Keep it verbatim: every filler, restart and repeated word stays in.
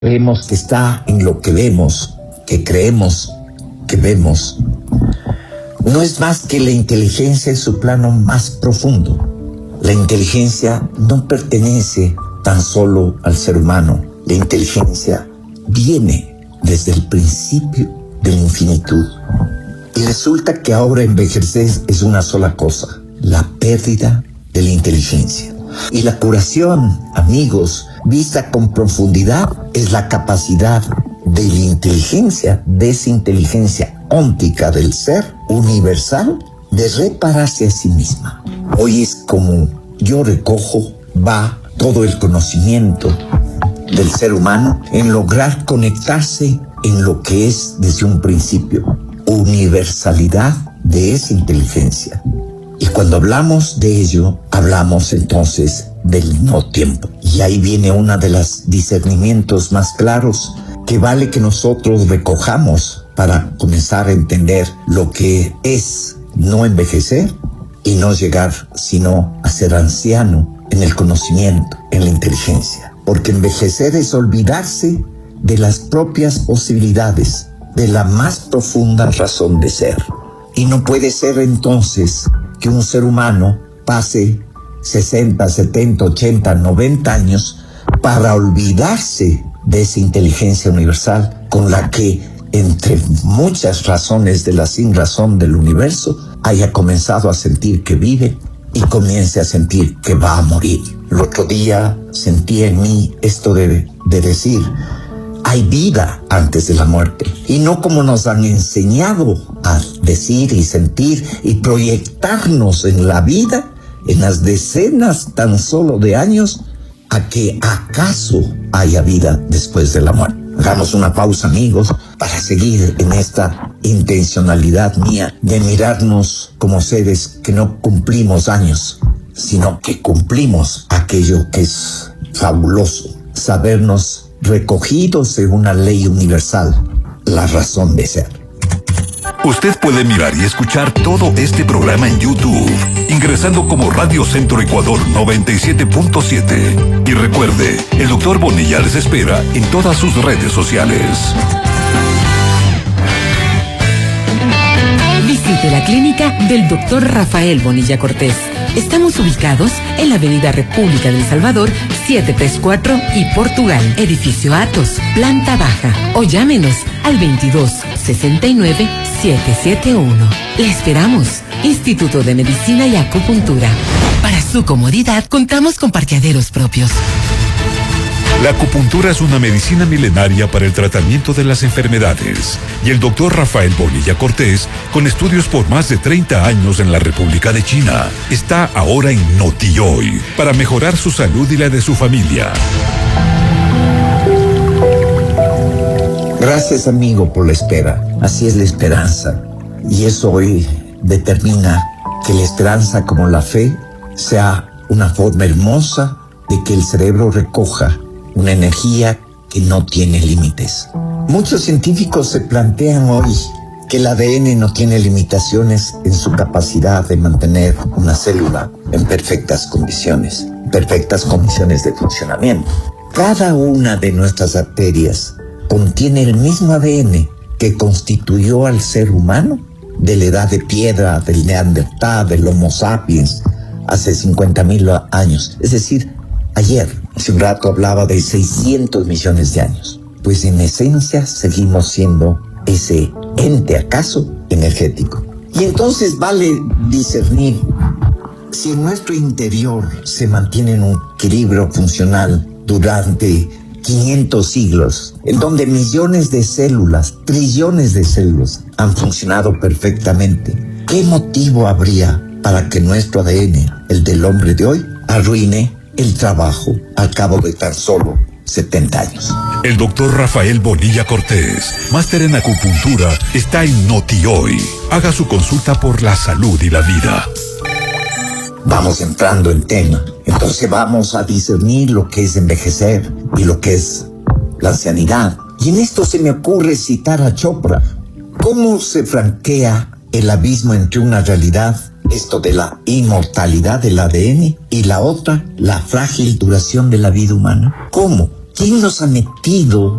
Vemos que está en lo que vemos, que creemos que vemos. No es más que la inteligencia en su plano más profundo. La inteligencia no pertenece tan solo al ser humano. La inteligencia viene desde el principio de la infinitud. Y resulta que ahora envejecer es una sola cosa: la pérdida de la inteligencia. Y la curación, amigos, vista con profundidad, es la capacidad de la inteligencia, de esa inteligencia óntica del ser universal, de repararse a sí misma. Hoy es como yo recojo, va todo el conocimiento del ser humano en lograr conectarse en lo que es desde un principio, universalidad de esa inteligencia. Y cuando hablamos de ello, hablamos entonces del no tiempo. Y ahí viene uno de los discernimientos más claros que vale que nosotros recojamos para comenzar a entender lo que es no envejecer y no llegar sino a ser anciano en el conocimiento, en la inteligencia. Porque envejecer es olvidarse de las propias posibilidades, de la más profunda razón de ser. Y no puede ser entonces que un ser humano pase sesenta, setenta, ochenta, noventa años para olvidarse de esa inteligencia universal con la que, entre muchas razones de la sin razón del universo, haya comenzado a sentir que vive y comience a sentir que va a morir. El otro día sentí en mí esto de, de decir: hay vida antes de la muerte, y no como nos han enseñado a decir y sentir y proyectarnos en la vida, en las decenas tan solo de años, a que acaso haya vida después de la muerte. Hagamos una pausa, amigos, para seguir en esta intencionalidad mía de mirarnos como seres que no cumplimos años, sino que cumplimos aquello que es fabuloso: sabernos recogidos en una ley universal, la razón de ser. Usted puede mirar y escuchar todo este programa en YouTube, ingresando como Radio Centro Ecuador noventa y siete punto siete. Y recuerde, el doctor Bonilla les espera en todas sus redes sociales. Visite la clínica del doctor Rafael Bonilla Cortés. Estamos ubicados en la avenida República del Salvador, setecientos treinta y cuatro y Portugal, edificio Atos, planta baja. O llámenos al veintidós sesenta y nueve setecientos setenta y uno. Le esperamos. Instituto de Medicina y Acupuntura. Para su comodidad, contamos con parqueaderos propios. La acupuntura es una medicina milenaria para el tratamiento de las enfermedades. Y el doctor Rafael Bonilla Cortés, con estudios por más de treinta años en la República de China, está ahora en Notihoy para mejorar su salud y la de su familia. Gracias, amigo, por la espera. Así es la esperanza. Y eso hoy determina que la esperanza, como la fe, sea una forma hermosa de que el cerebro recoja una energía que no tiene límites. Muchos científicos se plantean hoy que el A D N no tiene limitaciones en su capacidad de mantener una célula en perfectas condiciones, perfectas condiciones de funcionamiento. Cada una de nuestras arterias contiene el mismo A D N que constituyó al ser humano de la edad de piedra, del Neandertal, del Homo sapiens, hace cincuenta mil años. Es decir, ayer, hace un rato hablaba de seiscientos millones de años. Pues en esencia seguimos siendo ese ente, acaso, energético. Y entonces vale discernir si en nuestro interior se mantiene en un equilibrio funcional durante quinientos siglos, en donde millones de células, trillones de células han funcionado perfectamente. ¿Qué motivo habría para que nuestro A D N, el del hombre de hoy, arruine el trabajo al cabo de tan solo setenta años? El doctor Rafael Bonilla Cortés, máster en acupuntura, está en Notihoy. Haga su consulta por la salud y la vida. Vamos entrando en tema. Entonces vamos a discernir lo que es envejecer y lo que es la ancianidad. Y en esto se me ocurre citar a Chopra. ¿Cómo se franquea el abismo entre una realidad, esto de la inmortalidad del A D N, y la otra, la frágil duración de la vida humana? ¿Cómo? ¿quién nos ha metido